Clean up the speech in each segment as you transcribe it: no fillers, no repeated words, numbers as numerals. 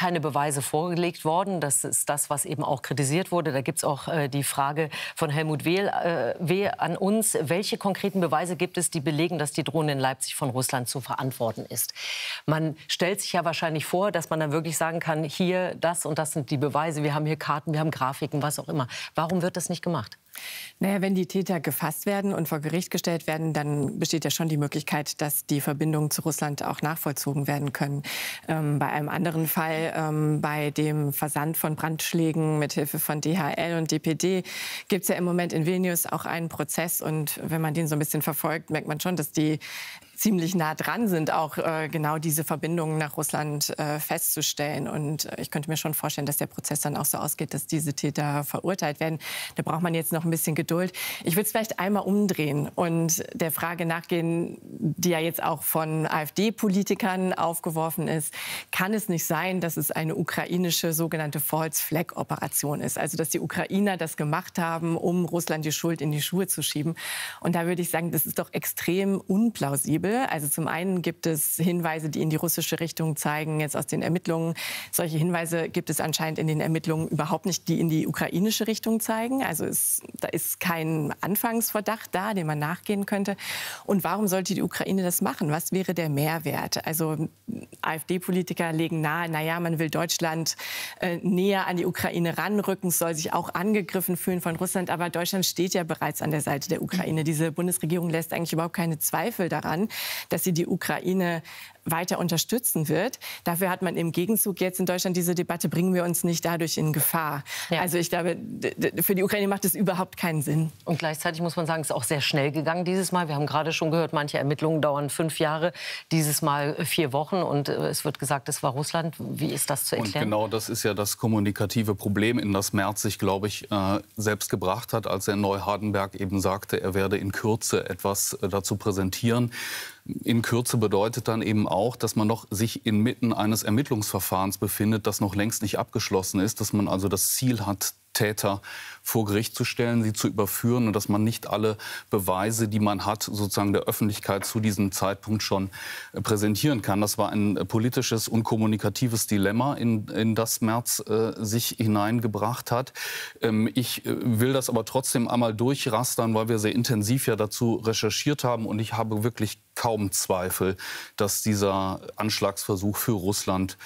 keine Beweise vorgelegt worden. Das ist das, was eben auch kritisiert wurde. Da gibt es auch die Frage von Helmut Wehl an uns. Welche konkreten Beweise gibt es, die belegen, dass die Drohne in Leipzig von Russland zu verantworten ist? Man stellt sich ja wahrscheinlich vor, dass man dann wirklich sagen kann, hier, das und das sind die Beweise. Wir haben hier Karten, wir haben Grafiken, was auch immer. Warum wird das nicht gemacht? Naja, wenn die Täter gefasst werden und vor Gericht gestellt werden, dann besteht ja schon die Möglichkeit, dass die Verbindungen zu Russland auch nachvollzogen werden können. Bei einem anderen Fall, bei dem Versand von Brandschlägen mit Hilfe von DHL und DPD, gibt es ja im Moment in Vilnius auch einen Prozess. Und wenn man den so ein bisschen verfolgt, merkt man schon, dass die ziemlich nah dran sind, auch genau diese Verbindungen nach Russland festzustellen. Und ich könnte mir schon vorstellen, dass der Prozess dann auch so ausgeht, dass diese Täter verurteilt werden. Da braucht man jetzt noch ein bisschen Geduld. Ich würde es vielleicht einmal umdrehen und der Frage nachgehen, die ja jetzt auch von AfD-Politikern aufgeworfen ist. Kann es nicht sein, dass es eine ukrainische sogenannte False-Flag-Operation ist? Also, dass die Ukrainer das gemacht haben, um Russland die Schuld in die Schuhe zu schieben. Und da würde ich sagen, das ist doch extrem unplausibel. Also zum einen gibt es Hinweise, die in die russische Richtung zeigen, jetzt aus den Ermittlungen. Solche Hinweise gibt es anscheinend in den Ermittlungen überhaupt nicht, die in die ukrainische Richtung zeigen. Also da ist kein Anfangsverdacht da, dem man nachgehen könnte. Und warum sollte die Ukraine das machen? Was wäre der Mehrwert? Also AfD-Politiker legen nahe, naja, man will Deutschland näher an die Ukraine ranrücken, es soll sich auch angegriffen fühlen von Russland. Aber Deutschland steht ja bereits an der Seite der Ukraine. Diese Bundesregierung lässt eigentlich überhaupt keine Zweifel daran, dass sie die Ukraine weiter unterstützen wird. Dafür hat man im Gegenzug jetzt in Deutschland diese Debatte, bringen wir uns nicht dadurch in Gefahr. Ja. Also ich glaube, für die Ukraine macht es überhaupt keinen Sinn. Und gleichzeitig muss man sagen, es ist auch sehr schnell gegangen dieses Mal. Wir haben gerade schon gehört, manche Ermittlungen dauern 5 Jahre, dieses Mal 4 Wochen. Und es wird gesagt, es war Russland. Wie ist das zu erklären? Und genau das ist ja das kommunikative Problem, in das Merz sich, glaube ich, selbst gebracht hat, als er in Neuhardenberg eben sagte, er werde in Kürze etwas dazu präsentieren. In Kürze bedeutet dann eben auch, dass man noch sich inmitten eines Ermittlungsverfahrens befindet, das noch längst nicht abgeschlossen ist, dass man also das Ziel hat, Täter vor Gericht zu stellen, sie zu überführen und dass man nicht alle Beweise, die man hat, sozusagen der Öffentlichkeit zu diesem Zeitpunkt schon präsentieren kann. Das war ein politisches und kommunikatives Dilemma, in das Merz sich hineingebracht hat. Ich will das aber trotzdem einmal durchrastern, weil wir sehr intensiv ja dazu recherchiert haben und ich habe wirklich kaum Zweifel, dass dieser Anschlagsversuch für Russland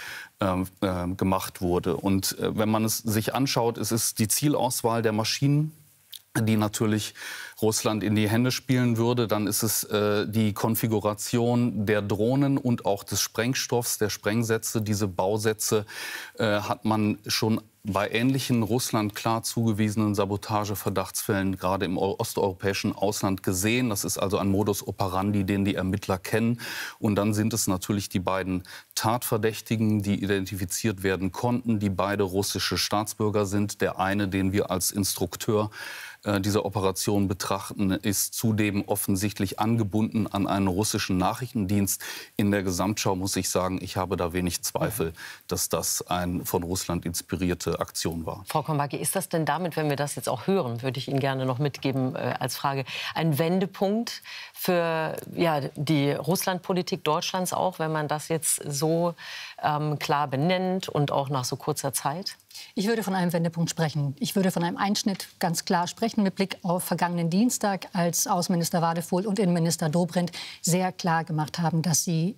gemacht wurde. Und wenn man es sich anschaut, es ist die Zielauswahl der Maschinen, die natürlich Russland in die Hände spielen würde. Dann ist es die Konfiguration der Drohnen und auch des Sprengstoffs, der Sprengsätze. Diese Bausätze hat man schon bei ähnlichen Russland klar zugewiesenen Sabotageverdachtsfällen gerade im osteuropäischen Ausland gesehen. Das ist also ein Modus operandi, den die Ermittler kennen. Und dann sind es natürlich die beiden Tatverdächtigen, die identifiziert werden konnten, die beide russische Staatsbürger sind. Der eine, den wir als Instrukteur dieser Operation betrachten, ist zudem offensichtlich angebunden an einen russischen Nachrichtendienst. In der Gesamtschau muss ich sagen, ich habe da wenig Zweifel, dass das eine von Russland inspirierte Aktion war. Frau Kombaki, ist das denn damit, wenn wir das jetzt auch hören, würde ich Ihnen gerne noch mitgeben als Frage, ein Wendepunkt für die Russlandpolitik Deutschlands auch, wenn man das jetzt so klar benennt und auch nach so kurzer Zeit? Ich würde von einem Wendepunkt sprechen. Ich würde von einem Einschnitt ganz klar sprechen mit Blick auf vergangenen Dienstag, als Außenminister Wadefuhl und Innenminister Dobrindt sehr klar gemacht haben, dass sie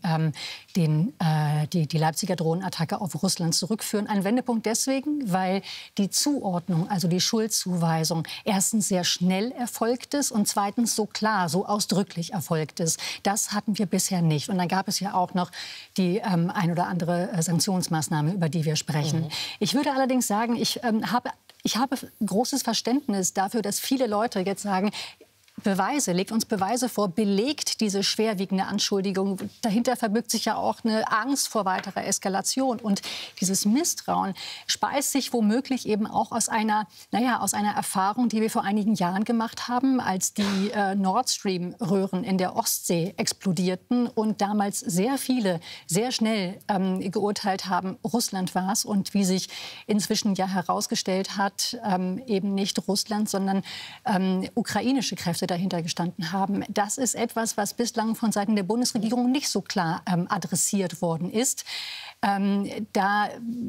die Leipziger Drohnenattacke auf Russland zurückführen. Ein Wendepunkt deswegen, weil die Zuordnung, also die Schuldzuweisung, erstens sehr schnell erfolgt ist und zweitens so klar, so ausdrücklich erfolgt ist. Das hatten wir bisher nicht. Und dann gab es ja auch noch die ein oder andere Sanktionsmaßnahme, über die wir sprechen. Ich würde allerdings sagen, ich habe großes Verständnis dafür, dass viele Leute jetzt sagen, legt uns Beweise vor, belegt diese schwerwiegende Anschuldigung. Dahinter verbirgt sich ja auch eine Angst vor weiterer Eskalation. Und dieses Misstrauen speist sich womöglich eben auch aus einer Erfahrung, die wir vor einigen Jahren gemacht haben, als die Nord Stream-Röhren in der Ostsee explodierten und damals sehr viele sehr schnell geurteilt haben, Russland war es. Und wie sich inzwischen ja herausgestellt hat, eben nicht Russland, sondern ukrainische Kräfte dahinter gestanden haben. Das ist etwas, was bislang von Seiten der Bundesregierung nicht so klar adressiert worden ist. Da